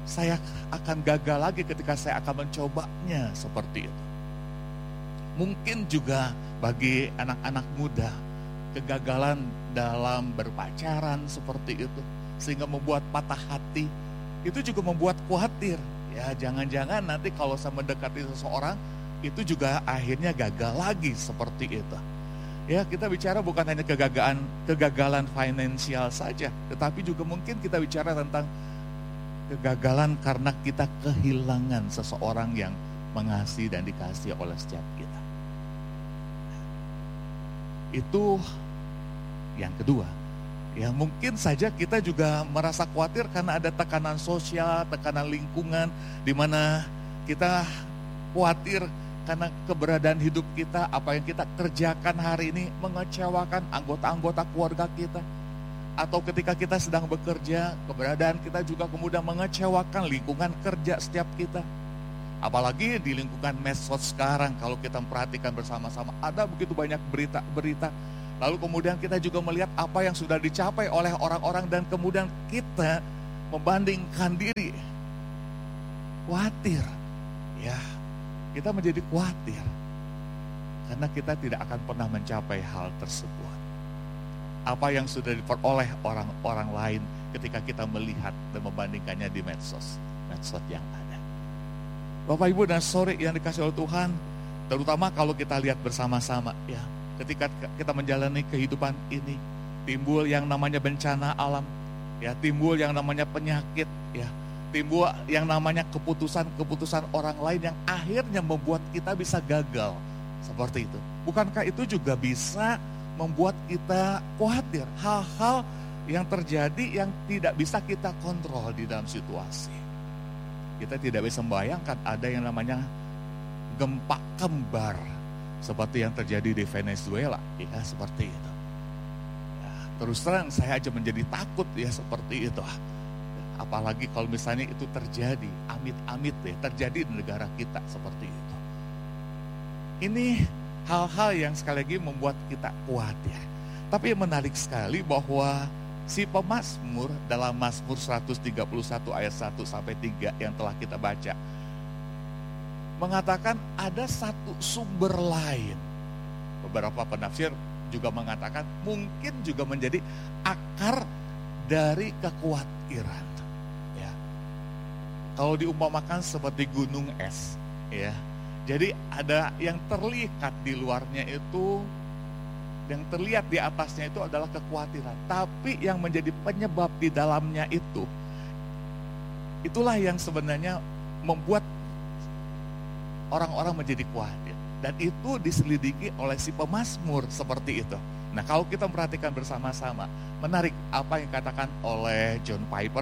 saya akan gagal lagi ketika saya akan mencobanya seperti itu. Mungkin juga bagi anak-anak muda, kegagalan dalam berpacaran seperti itu, sehingga membuat patah hati, itu juga membuat khawatir. Ya, jangan-jangan nanti kalau saya mendekati seseorang, itu juga akhirnya gagal lagi seperti itu. Ya, kita bicara bukan hanya kegagalan finansial saja, tetapi juga mungkin kita bicara tentang kegagalan karena kita kehilangan seseorang yang mengasihi dan dikasihi oleh setiap kita. Itu yang kedua. Ya, mungkin saja kita juga merasa khawatir karena ada tekanan sosial, tekanan lingkungan, di mana kita khawatir karena keberadaan hidup kita, apa yang kita kerjakan hari ini mengecewakan anggota-anggota keluarga kita. Atau ketika kita sedang bekerja, keberadaan kita juga kemudian mengecewakan lingkungan kerja setiap kita. Apalagi di lingkungan medsos sekarang, kalau kita memperhatikan bersama-sama, ada begitu banyak berita-berita. Lalu kemudian kita juga melihat apa yang sudah dicapai oleh orang-orang dan kemudian kita membandingkan diri. Khawatir, ya, kita menjadi khawatir. Karena kita tidak akan pernah mencapai hal tersebut. Apa yang sudah diperoleh orang-orang lain ketika kita melihat dan membandingkannya di medsos yang ada. Bapak Ibu dan sore yang dikasih oleh Tuhan, terutama kalau kita lihat bersama-sama, ya, ketika kita menjalani kehidupan ini, timbul yang namanya bencana alam, ya, timbul yang namanya penyakit, ya, timbul yang namanya keputusan orang lain yang akhirnya membuat kita bisa gagal seperti itu. Bukankah itu juga bisa membuat kita khawatir, hal-hal yang terjadi yang tidak bisa kita kontrol di dalam situasi. Kita tidak bisa membayangkan ada yang namanya gempa kembar seperti yang terjadi di Venezuela, ya, seperti itu. Ya, terus terang saya aja menjadi takut, ya, seperti itu. Apalagi kalau misalnya itu terjadi, amit-amit, ya, terjadi di negara kita seperti itu. Ini hal-hal yang sekali lagi membuat kita khawatir. Tapi yang menarik sekali bahwa si pemazmur dalam Mazmur 131 ayat 1 sampai 3 yang telah kita baca, mengatakan ada satu sumber lain. Beberapa penafsir juga mengatakan mungkin juga menjadi akar dari kekhawatiran. Ya. Kalau diumpamakan seperti gunung es, ya. Jadi ada yang terlihat di luarnya itu, yang terlihat di atasnya itu adalah kekhawatiran. Tapi yang menjadi penyebab di dalamnya itu, itulah yang sebenarnya membuat orang-orang menjadi khawatir. Dan itu diselidiki oleh si pemazmur seperti itu. Nah, kalau kita memperhatikan bersama-sama, menarik apa yang dikatakan oleh John Piper